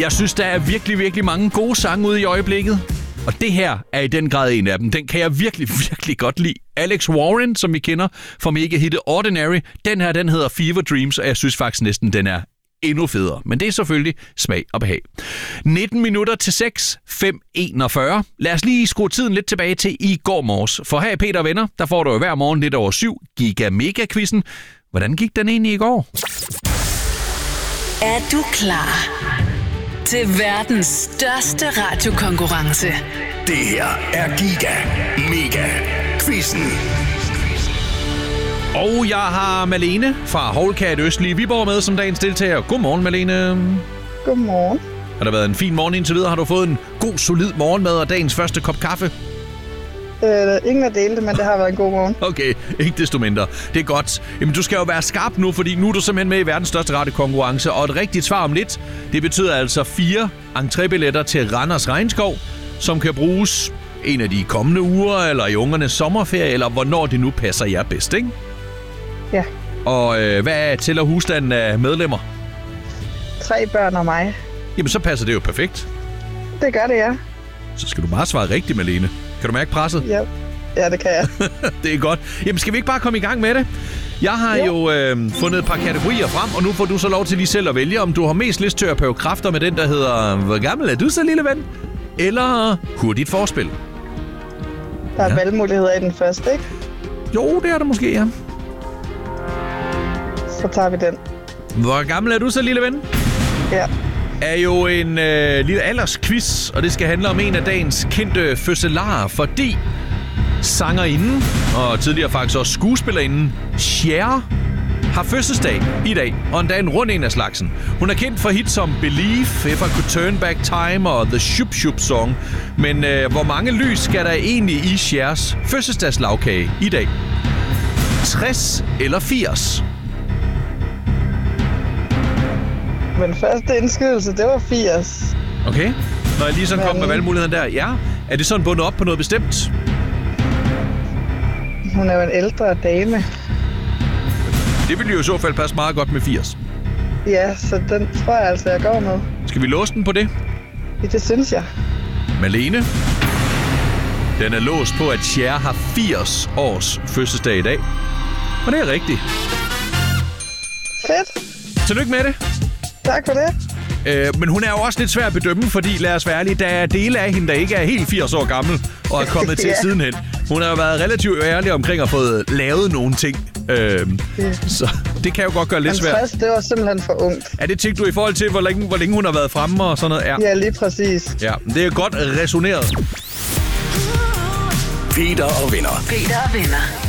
Jeg synes, der er virkelig, virkelig mange gode sange ude i øjeblikket. Og det her er i den grad en af dem. Den kan jeg virkelig, virkelig godt lide. Alex Warren, som vi kender fra mega-hittet Ordinary. Den her, den hedder Fever Dreams, og jeg synes faktisk næsten, den er endnu federe. Men det er selvfølgelig smag og behag. 19 minutter til 6, 5:41. Lad os lige skrue tiden lidt tilbage til i går morges. For her i Peter og Venner, der får du jo hver morgen lidt over 7 Giga-mega-quizzen. Hvordan gik den egentlig i går? Er du klar til verdens største radiokonkurrence? Det her er Giga Mega Quizzen. Og jeg har Malene fra Hovlkat Østlige Viborg med som dagens deltager. Godmorgen, Malene. Godmorgen. Har der været en fin morgen indtil videre? Har du fået en god, solid morgenmad og dagens første kop kaffe? Ingen af delte, men det har været en god morgen. Okay, ikke desto mindre. Det er godt. Jamen, du skal jo være skarp nu, fordi nu er du simpelthen med i verdens største radiokonkurrence. Og et rigtigt svar om lidt, det betyder altså 4 entrébilletter til Randers Regnskov, som kan bruges en af de kommende uger, eller i ungernes sommerferie, eller hvornår det nu passer jer bedst, ikke? Ja. Og hvad tæller husstanden af medlemmer? 3 børn og mig. Jamen, så passer det jo perfekt. Det gør det, ja. Så skal du bare svare rigtigt, Malene. Kan du mærke presset? Ja, ja, det kan jeg. Det er godt. Jamen, skal vi ikke bare komme i gang med det? Jeg har jo fundet et par kategorier frem, og nu får du så lov til lige selv at vælge, om du har mest lyst til at prøve kræfter med den, der hedder Hvor gammel er du så, lille ven? Eller Hurtigt forspil. Der er valgmuligheder i den første, ikke? Jo, det er der måske, ja. Så tager vi den. Hvor gammel er du så, lille ven? Ja. Er jo en lille aldersquiz, og det skal handle om en af dagens kendte fødselarer, fordi sangerinden, og tidligere faktisk også skuespillerinden, Cher, har fødselsdag i dag, og endda en rund en af slagsen. Hun er kendt for hits som Believe, If I Could Turn Back Time og The Shoop Shoop Song. Men hvor mange lys skal der egentlig i Chers fødselsdagslagkage i dag? 60 eller 80? Men første indskydelse, det var 80. Okay. Når jeg lige så kom med valgmuligheden der. Ja. Er det sådan bundet op på noget bestemt? Hun er jo en ældre dame. Det ville jo i så fald passe meget godt med 80. Ja, så den tror jeg altså, jeg går med. Skal vi låse den på det? Ja, det synes jeg. Malene? Den er låst på, at Cher har 80 års fødselsdag i dag. Og det er rigtigt. Fedt. Tillykke med det. Tak for det. Men hun er jo også lidt svær at bedømme, fordi lad os være ærlige, der er dele af hende, der ikke er helt 80 år gammel og er kommet til sidenhen. Hun har jo været relativt ærlig omkring at få lavet nogle ting. Så det kan jo godt gøre lidt svært. 50, det var simpelthen for ungt. Er det tænkt du i forhold til, hvor længe hun har været fremme og sådan noget? Ja, lige præcis. Ja, det er godt resoneret. Peter og Venner. Peter og Venner.